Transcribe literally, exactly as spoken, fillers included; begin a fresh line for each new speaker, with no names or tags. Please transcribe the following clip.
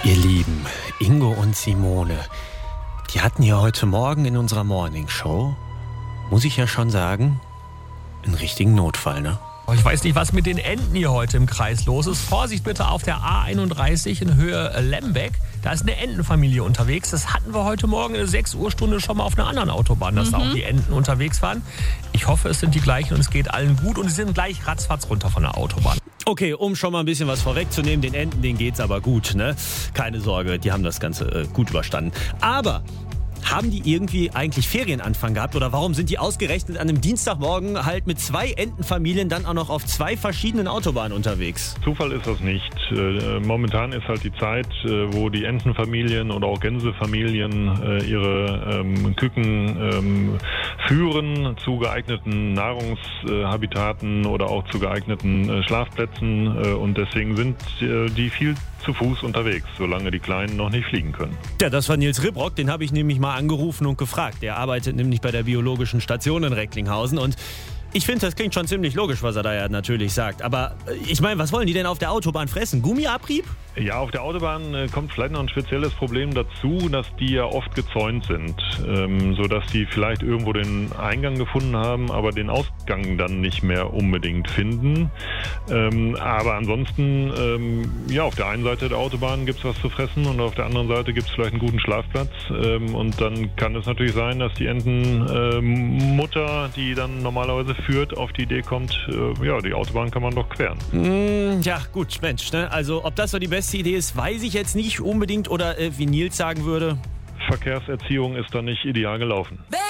Ihr Lieben, Ingo und Simone, die hatten ja heute Morgen in unserer Morningshow, muss ich ja schon sagen, einen richtigen Notfall, ne?
Ich weiß nicht, was mit den Enten hier heute im Kreis los ist. Vorsicht bitte auf der A einunddreißig in Höhe Lembeck. Da ist eine Entenfamilie unterwegs. Das hatten wir heute Morgen in der sechs Uhr Stunde schon mal auf einer anderen Autobahn, dass mhm. da auch die Enten unterwegs waren. Ich hoffe, es sind die gleichen und es geht allen gut und sie sind gleich ratzfatz runter von der Autobahn.
Okay, um schon mal ein bisschen was vorwegzunehmen, den Enten, denen geht's aber gut, ne? Keine Sorge, die haben das Ganze äh, gut überstanden. Aber haben die irgendwie eigentlich Ferienanfang gehabt oder warum sind die ausgerechnet an einem Dienstagmorgen halt mit zwei Entenfamilien dann auch noch auf zwei verschiedenen Autobahnen unterwegs?
Zufall ist das nicht. Momentan ist halt die Zeit, wo die Entenfamilien oder auch Gänsefamilien ihre ähm, Küken ähm, führen zu geeigneten Nahrungshabitaten oder auch zu geeigneten Schlafplätzen und deswegen sind die viel zu Fuß unterwegs, solange die Kleinen noch nicht fliegen können.
Ja, das war Nils Ribrock, den habe ich nämlich mal angerufen und gefragt. Der arbeitet nämlich bei der biologischen Station in Recklinghausen und ich finde, das klingt schon ziemlich logisch, was er da ja natürlich sagt. Aber ich meine, was wollen die denn auf der Autobahn fressen? Gummiabrieb?
Ja, auf der Autobahn äh, kommt vielleicht noch ein spezielles Problem dazu, dass die ja oft gezäunt sind, ähm, sodass die vielleicht irgendwo den Eingang gefunden haben, aber den Ausgang dann nicht mehr unbedingt finden. Ähm, aber ansonsten, ähm, ja, auf der einen Seite der Autobahn gibt es was zu fressen und auf der anderen Seite gibt es vielleicht einen guten Schlafplatz. Ähm, und dann kann es natürlich sein, dass die Entenmutter, äh, die dann normalerweise führt, auf die Idee kommt, äh, ja, die Autobahn kann man doch queren.
Mm, ja, gut, Mensch, ne? Also ob das so die beste Idee ist, weiß ich jetzt nicht unbedingt oder äh, wie Nils sagen würde.
Verkehrserziehung ist da nicht ideal gelaufen.